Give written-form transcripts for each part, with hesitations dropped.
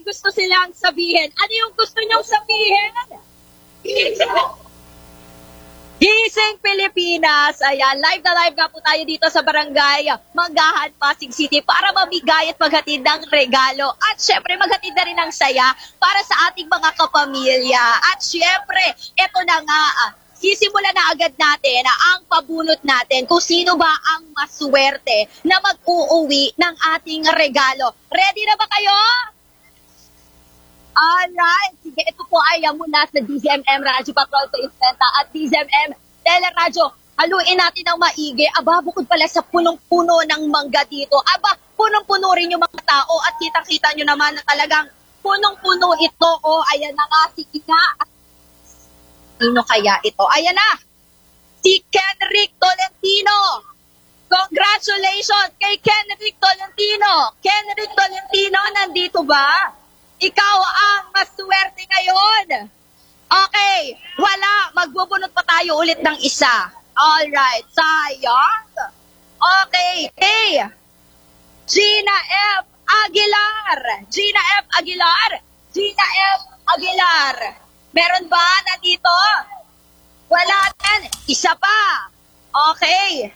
gusto silang sabihin. Ano yung gusto niyong sabihin? Gising Pilipinas! Ayan, live na live nga po tayo dito sa Barangay Manggahan, Pasig City para mamigay at maghatid ng regalo. At syempre, maghatid na rin ng saya para sa ating mga kapamilya. At syempre, ito na nga, sisimulan na agad natin ang pabunot natin kung sino ba ang maswerte na mag-uuwi ng ating regalo. Ready na ba kayo? Alright, sige, ito po ay mula sa DZMM Radyo Patrol sa Infenta at DZMM Teleradyo. Haluin natin ng maigi. Aba, bukod pala sa punong-puno ng mangga dito. Aba, punong-puno rin yung mga tao at kitang-kita nyo naman na talagang punong-puno ito. O, ayan na nga, si Ina. Sino kaya ito? Ayan na, si Kenrick Tolentino. Congratulations kay Kenrick Tolentino. Kenrick Tolentino, nandito ba? Ikaw ang maswerte ngayon. Okay, wala. Magbubunot pa tayo ulit ng isa. Alright, sayang. Okay, hey. Gina F. Aguilar. Gina F. Aguilar. Gina F. Aguilar. Meron ba nandito? Wala din. Isa pa. Okay.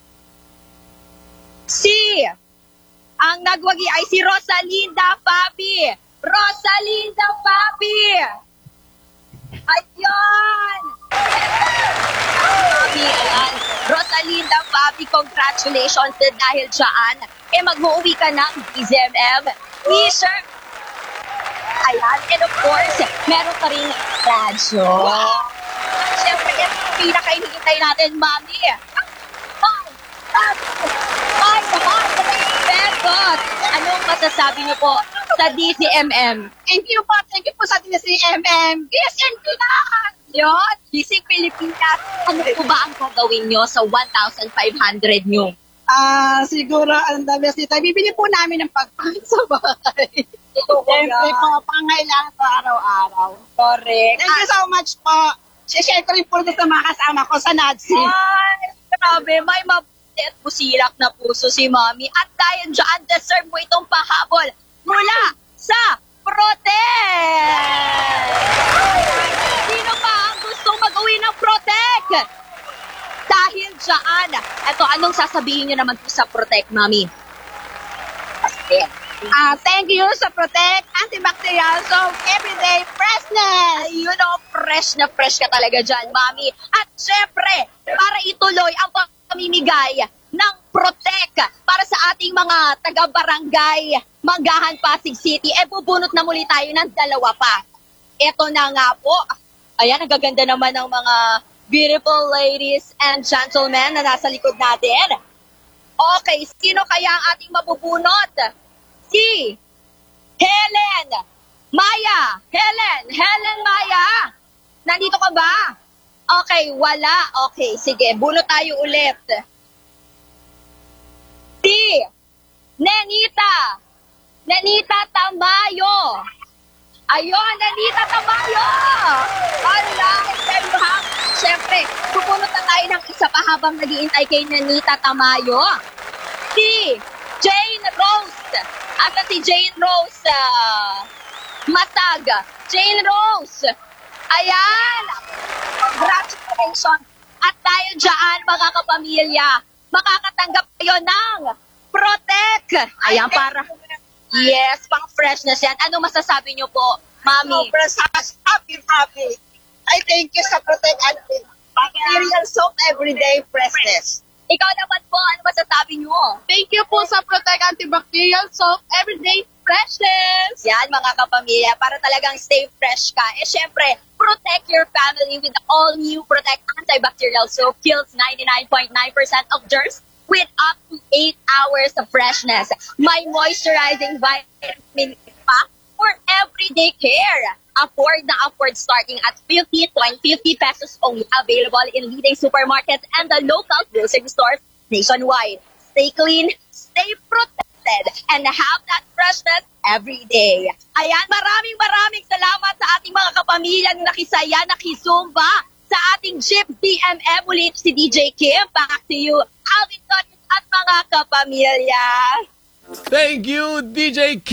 Ang nagwagi ay si Rosalinda Papi. Rosalinda Papi! Ayun! Ayan. Rosalinda Papi, congratulations dahil dyan. Mag-uuwi ka ng DZMM t-shirt. Ayan, and of course, meron pa rin radyo. Wow! Siyempre, yan ang pinaka-hinihintay natin, Mami. Anong masasabi niyo po sa DZMM? Thank you po sa DZMM. DSNP na! Yun, Gising Pilipinas. Ano po ba ang gagawin nyo sa 1,500 nyo? Siguro, ang the best dito, bibili po namin ng pagkain sa bahay. Siyempre po, pangailangan po araw-araw. Correct. Thank you so much po. Share ko rin po sa mga kasama ko sa NADSI. Ay, grabe, may at busilak na puso si Mami. At dahil dyan, deserve mo itong pahabol mula sa Protect! Sino pa ang gustong mag-uwi ng Protect? Dahil dyan, eto, anong sasabihin nyo naman po sa Protect, Mami? Thank you sa Protect Antibacterial Soap Everyday Freshness. Ayun o, fresh na fresh ka talaga dyan, Mami. At syempre, para ituloy ang pamimigay ng Protect para sa ating mga taga-barangay Manggahan, Pasig City, bubunot na muli tayo ng dalawa pa. Ito na nga po. Ayan, ang gaganda naman ng mga beautiful ladies and gentlemen na nasa likod natin. Okay, sino kaya ang ating mabubunot? Si Helen Maya. Helen Maya. Nandito ka ba? Okay, wala. Okay, sige. Bunot tayo ulit. Si Nenita Tamayo. Ayun, Nenita Tamayo. Alright, there you have. Siyempre, pupunot na tayo ng isa pa habang nag-iintay kay Nenita Tamayo. Si Jane Rose. Asa si Jane Rose Masag. Jane Rose. Ayan. Congratulations. At dahil dyan, mga kapamilya, makakatanggap kayo ng Protect. Ayan, para. Yes, pang freshness yan. Ano masasabi nyo po, Mami? Happy. I thank you sa Protect Antibacterial Soap Everyday Freshness. Ikaw naman po, ano masasabi nyo? Thank you po sa Protect Antibacterial Soap Everyday Freshness. Yan, mga kapamilya, para talagang stay fresh ka. Syempre, protect your family with the all-new Protect Antibacterial Soap. Kills 99.9% of germs with up to 8 hours of freshness. My moisturizing vitamin pack for everyday care. Afford starting at 50 pesos only. Available in leading supermarkets and the local grocery stores nationwide. Stay clean, stay protected, and have that freshness every day. Ayan, maraming salamat sa ating mga kapamilyang nakisaya, nakisumba sa ating Jeep DMM. Ulit si DJ Kim. Back to you, Alvin Tonis at mga kapamilya. Thank you, DJ Kim.